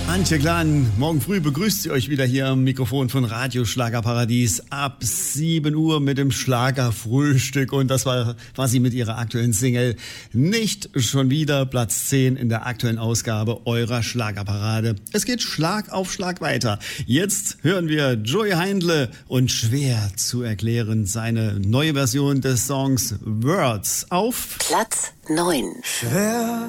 Antje Klan, morgen früh begrüßt sie euch wieder hier am Mikrofon von Radio Schlagerparadies ab 7 Uhr mit dem Schlagerfrühstück. Und das war sie mit ihrer aktuellen Single Nicht schon wieder, Platz 10 in der aktuellen Ausgabe eurer Schlagerparade. Es geht Schlag auf Schlag weiter. Jetzt hören wir Joey Heindle und schwer zu erklären seine neue Version des Songs Words auf Platz 9. Schwer